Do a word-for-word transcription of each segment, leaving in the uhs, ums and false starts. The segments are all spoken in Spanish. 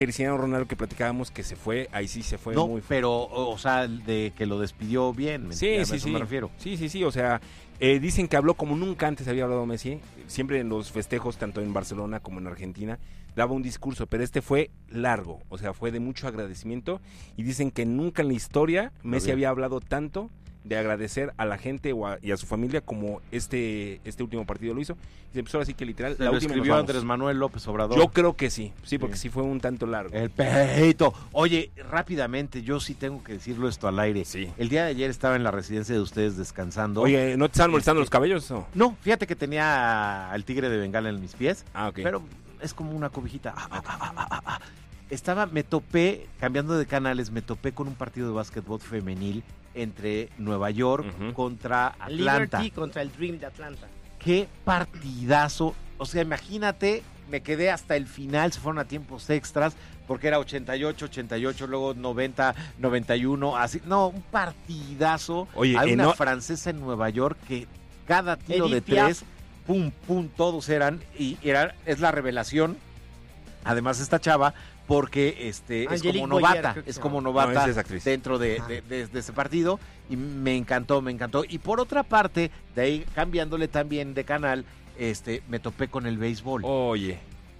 Cristiano Ronaldo que platicábamos que se fue, ahí sí se fue no, muy... pero, o sea, de que lo despidió bien, ¿me Sí, entiendes? sí, A eso sí. me refiero. Sí, sí, sí, o sea, eh, dicen que habló como nunca antes había hablado Messi, siempre en los festejos, tanto en Barcelona como en Argentina, daba un discurso, pero este fue largo, o sea, fue de mucho agradecimiento, y dicen que nunca en la historia Messi bien. había hablado tanto de agradecer a la gente o a, y a su familia como este este último partido lo hizo. Y se empezó así que literal, Se la lo última escribió nos vamos. Andrés Manuel López Obrador. Yo creo que sí, sí, porque Sí. sí, fue un tanto largo. El peito. Oye, rápidamente, yo sí tengo que decirlo esto al aire. Sí. El día de ayer estaba en la residencia de ustedes descansando. Oye, ¿no te estaban molestando Este- los cabellos? No. No, fíjate que tenía al tigre de Bengala en mis pies, Ah, ok. pero es como una cobijita. Ah, ah, ah, ah, ah, ah. Estaba, me topé, cambiando de canales, me topé con un partido de básquetbol femenil entre Nueva York Ujú. contra Atlanta. Liberty contra el Dream de Atlanta. Qué partidazo. O sea, imagínate, me quedé hasta el final, se fueron a tiempos extras, porque era ochenta y ocho, ochenta y ocho, luego noventa, noventa y uno, así. No, un partidazo. Oye, hay en una no- francesa en Nueva York que cada tiro Edith de Piaf. tres, pum, pum, todos eran, y era, es la revelación. Además, esta chava, porque este es Angelique como Boyer, novata, creo que es se como llama. novata No, esa es actriz. dentro de, de- de- de ese partido, y me encantó, me encantó. Y por otra parte, de ahí cambiándole también de canal, este me topé con el béisbol. Oye,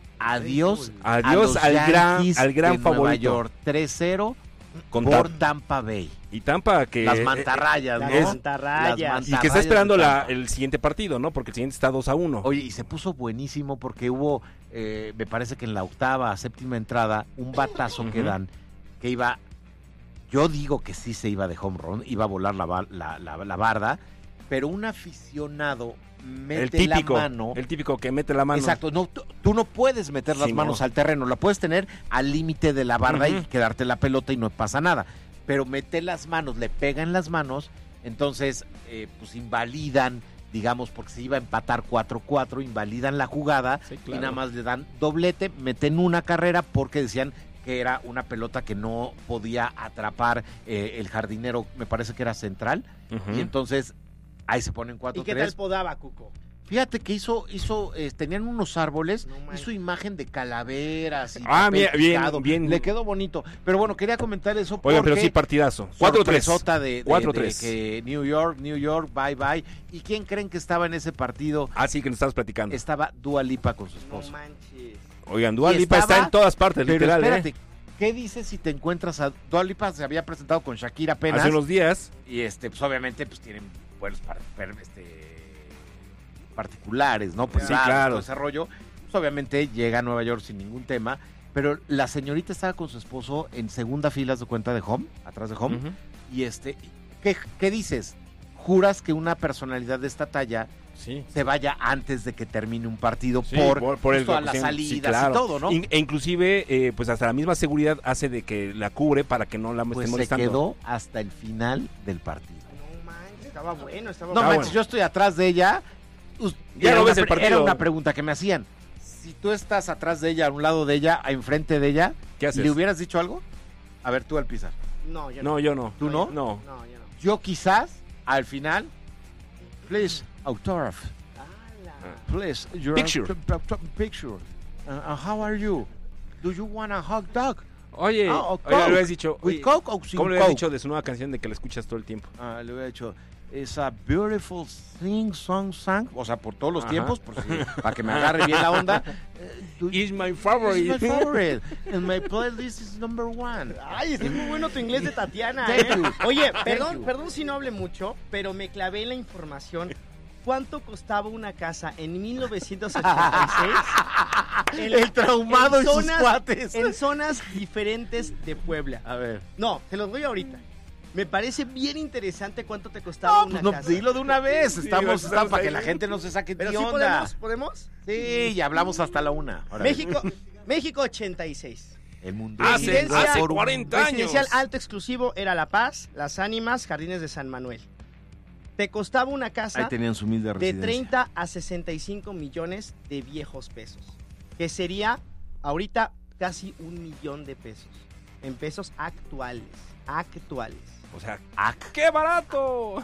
Adiós, Adiós a los al gran- Yankees al gran de Nueva favorito. York, tres cero con por Tam- Tampa Bay. y Tampa que Las eh, mantarrayas, Las ¿no? es- mantarrayas. Las y que está Rayas esperando de la, Tampa. el siguiente partido, ¿no? Porque el siguiente está dos a uno. Oye, y se puso buenísimo porque hubo, eh, me parece que en la octava, séptima entrada, un batazo que Ujú. dan, que iba, yo digo que sí se iba de home run, iba a volar la, ba- la, la- la barda, pero un aficionado mete el típico, la mano. el típico que mete la mano. Exacto, no, tú, tú no puedes meter las Sí, manos no. al terreno, la puedes tener al límite de la barda y Ujú. quedarte la pelota y no pasa nada. Pero mete las manos, le pega en las manos, entonces eh, pues invalidan, digamos, porque se iba a empatar cuatro cuatro, invalidan la jugada Sí, y claro. nada más le dan doblete, meten una carrera porque decían que era una pelota que no podía atrapar eh, el jardinero, me parece que era central, Ujú. y entonces ahí se ponen cuatro ¿Y qué tal tres. podaba, Cuco? Fíjate que hizo, hizo, eh, tenían unos árboles, No manches. hizo imagen de calaveras y Ah, papel mira, bien, picado. bien. Le quedó bonito. Pero bueno, quería comentar eso porque Oigan, pero sí, partidazo. cuatro tres. sorpresota de, de, cuatro de tres. que New York, New York, bye bye. ¿Y quién creen que estaba en ese partido? Ah, sí, que nos estabas platicando. Estaba Dua Lipa con su No esposo. manches. Oigan, Dua Y Lipa estaba- está en todas partes, Pero literal, espérate, ¿eh? ¿qué dices si te encuentras a Dua Lipa? Se había presentado con Shakira apenas. Hace unos días. Y este, pues obviamente, pues tienen vuelos para, para, este, particulares, ¿no? Pues Sí, claro. todo ese rollo. Pues obviamente llega a Nueva York sin ningún tema. Pero la señorita estaba con su esposo en segunda fila de cuenta de home, atrás de home. Ujú. Y este, ¿qué, qué dices? ¿Juras que una personalidad de esta talla Sí. se vaya antes de que termine un partido Sí, por, por- por pues, el- todas las sí, salidas claro. y todo, ¿no? In- e inclusive, eh, pues hasta la misma seguridad hace de que la cubre para que no la Pues estén se molestando. quedó hasta el final del partido. No manches, estaba bueno, estaba No bueno. manches, yo estoy atrás de ella. Us- Ya era no una ves el pre- partido. Era una pregunta que me hacían. Si tú estás atrás de ella, a un lado de ella, a enfrente de ella, ¿Qué haces? ¿le hubieras dicho algo? A ver, tú al pisar. No, yo No, yo no. ¿Tú no? No. No, yo no. Yo quizás, al final, please, autograph. ¡Hala! Please, your Picture. Picture. Uh, uh, how are you? Do you want a hot dog? Oye, Ah, o oye, Coke. le hubieras dicho. ¿With oye, Coke o sin ¿Cómo le hubieras Coke? dicho de su nueva canción de que la escuchas todo el tiempo? Ah, le hubiera dicho, it's a beautiful sing song song. O sea, por todos los Ajá. tiempos, por si- para que me agarre bien la onda. Eh, do- It's my It's favorite. my favorite. And my playlist is number one. Ay, es muy bueno tu inglés de Tatiana, Thank ¿eh? you. Oye, Thank perdón, you. perdón si no hable mucho, pero me clavé en la información. ¿Cuánto costaba una casa en mil novecientos ochenta y seis? En- El traumado en y sus zonas- cuates. En zonas diferentes de Puebla. A ver. No, te los voy ahorita. Me parece bien interesante cuánto te costaba No, una pues no, casa. dilo de una vez. Sí, Estamos, estamos estamos para ahí. que la gente no se saque Pero de sí onda. podemos, ¿podemos? Sí, y hablamos hasta la una. Órale. México, México ochenta y seis. El mundo. Hace, Residencia- hace cuarenta años. Residencial alto exclusivo era La Paz, Las Ánimas, Jardines de San Manuel. Te costaba una Ahí casa tenían su humilde de residencia. treinta a sesenta y cinco millones de viejos pesos, que sería ahorita casi un millón de pesos, en pesos actuales, actuales. O sea, ¡ah, qué barato!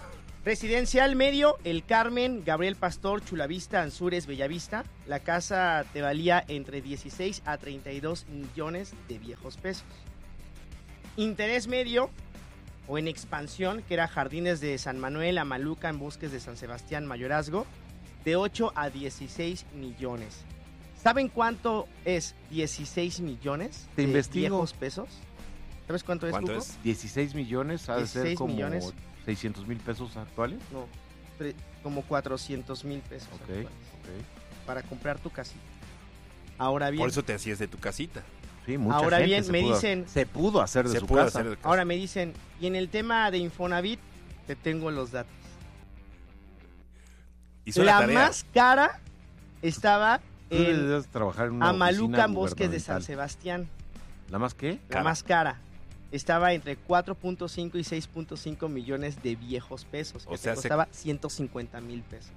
Residencial medio, El Carmen, Gabriel Pastor, Chulavista, Anzures, Bellavista. La casa te valía entre dieciséis a treinta y dos millones de viejos pesos. Interés medio o en expansión, que era Jardines de San Manuel, Amaluca, en Bosques de San Sebastián, Mayorazgo, de ocho a dieciséis millones. ¿Saben cuánto es dieciséis millones Te de investigo. viejos pesos? ¿Sabes cuánto es, ¿Cuánto Cuco? es? dieciséis millones, ha de ser dieciséis como millones. seiscientos mil pesos actuales. No, tre- como cuatrocientos mil pesos Ok, actuales, ok. para comprar tu casita. Ahora bien, Por eso te hacías de tu casita. Sí, mucha Ahora gente bien, se me pudo- dicen- Se pudo hacer de Se su pudo casa. hacer de casa. ahora me dicen, y en el tema de Infonavit, te tengo los datos. Hizo la, La tarea. más cara estaba Tú en deberías trabajar en una Amaluca, oficina en Bosques de San gubernamental. Sebastián. ¿La más qué? La Cara. más cara. Estaba entre cuatro punto cinco y seis punto cinco millones de viejos pesos. Que O sea, te se- costaba ciento cincuenta mil pesos.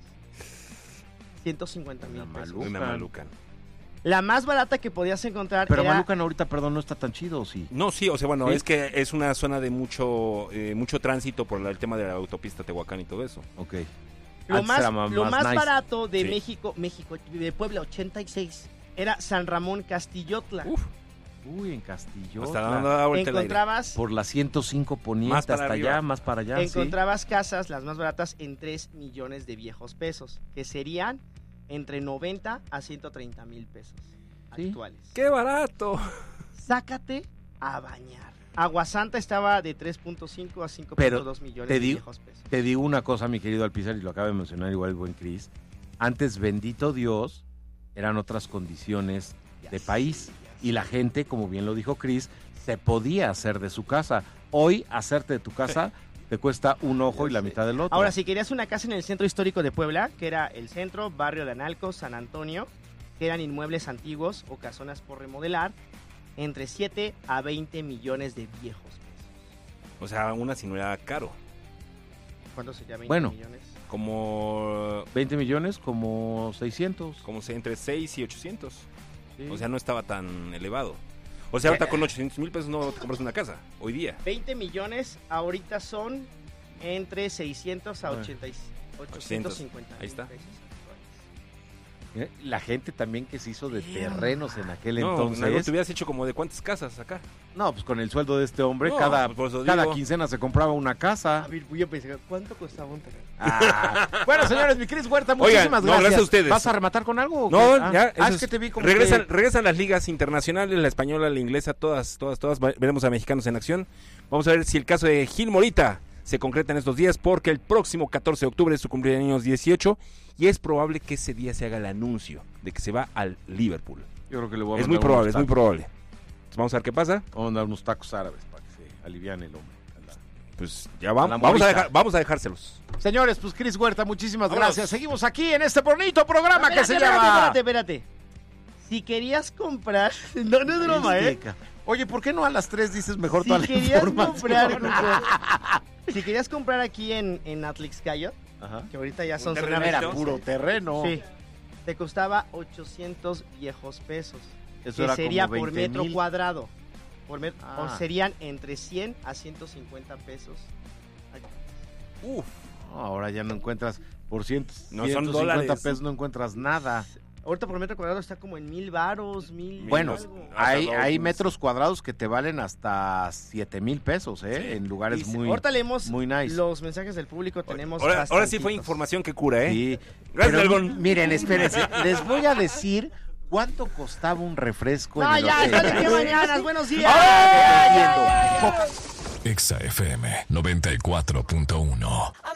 ciento cincuenta mil Una pesos. maluca. Una maluca. La más barata que podías encontrar Pero era... Malucan ahorita, perdón, no está tan chido, ¿o sí? No, sí, o sea, bueno, ¿Sí? es que es una zona de mucho eh, mucho tránsito por la- el tema de la autopista Tehuacán y todo eso. Ok. Lo Antes más, era ma- lo más más nice. barato de Sí. México, México, de Puebla ochenta y seis, era San Ramón Castillotla. Uf, Uy, en Castillo. hasta dando la vuelta al aire. Encontrabas, Por la ciento cinco poniente Más para hasta arriba. allá, más para allá. sí. encontrabas casas, las más baratas, en tres millones de viejos pesos, que serían entre noventa a ciento treinta mil pesos Sí. actuales. ¡Qué barato! Sácate a bañar. Aguasanta estaba de tres punto cinco a cinco Pero punto dos millones te de digo- viejos pesos. Te digo una cosa, mi querido Alpizar, y lo acaba de mencionar igual el buen Cris. Antes, bendito Dios, eran otras condiciones Ya de sé, país. ya Y sé. la gente, como bien lo dijo Cris, se podía hacer de su casa. Hoy, hacerte de tu casa te cuesta un ojo y la mitad del otro. Ahora, si querías una casa en el centro histórico de Puebla, que era el centro, barrio de Analco, San Antonio, que eran inmuebles antiguos o casonas por remodelar, entre siete a veinte millones de viejos pesos. O sea, una si no era caro. ¿Cuánto sería veinte Bueno. millones? Como, veinte millones, como seiscientos. como se- entre seis y ochocientos. Sí. O sea, no estaba tan elevado. O sea, ahorita con ochocientos mil pesos no te compras una casa, hoy día. veinte millones ahorita son entre seiscientos a Ah. ochenta y- ochocientos cincuenta Ahí está. mil pesos actuales. Eh, la gente también que se hizo de terrenos en aquel No, entonces. algo te hubieras hecho como de cuántas casas acá. No, pues con el sueldo de este hombre, No, cada, pues por eso cada digo. quincena se compraba una A casa. ver, voy a pensar, ¿cuánto costaba un terreno? Ah. Bueno, señores, mi Cris Huerta, Oigan, muchísimas no, gracias. gracias a ustedes. ¿Vas a rematar con algo? o No, qué? Ah, ya. ah, eso es que te vi como regresan, que- regresan las ligas internacionales, la española, la inglesa, todas, todas, todas. Va- Veremos a mexicanos en acción. Vamos a ver si el caso de Gil Morita se concreta en estos días, porque el próximo catorce de octubre es su cumpleaños dieciocho y es probable que ese día se haga el anuncio de que se va al Liverpool. Yo creo que le voy a Es muy mandar probable, unos es muy tacos. probable. Entonces, vamos a ver qué pasa. Vamos a mandar unos tacos árabes para que se aliviane el hombre. Pues ya A vamos, la vamos a morita. dejar, vamos a dejárselos. Señores, pues Cris Huerta, muchísimas Vámonos. gracias. Seguimos aquí en este bonito programa que se espérate, llama... espérate, espérate. Si querías comprar... No, no es broma, ¿eh? Azteca. Oye, ¿por qué no a las tres dices mejor Si toda la querías información? comprar... Cuco, si querías comprar aquí en, en Atlixcayot, Ajá. que ahorita ya Un son terreno. zonas- Era puro terreno. Sí. Te costaba ochocientos viejos pesos. Eso que era sería como por veinte metro mil. cuadrado. Por met- Ah. O serían entre cien a ciento cincuenta pesos. Uf, No, ahora ya no encuentras por ciento, No, son ciento cincuenta dólares. pesos, no encuentras nada. Ahorita por metro cuadrado está como en mil varos, mil... Bueno, algo. hasta hay, dos, hay ¿no? metros cuadrados que te valen hasta siete mil pesos, ¿eh? Sí. En lugares Y muy, ahorita leemos muy nice. los mensajes del público, tenemos ahora, ahora sí fue bastantitos. información que cura, ¿eh? Sí. Gracias, Pero, Algón. miren, espérense, les voy a decir cuánto costaba un refresco No, en el ya, hotel. están de mañanas, buenos días. ¡Ah! Entiendo. Exa F M noventa y cuatro punto uno.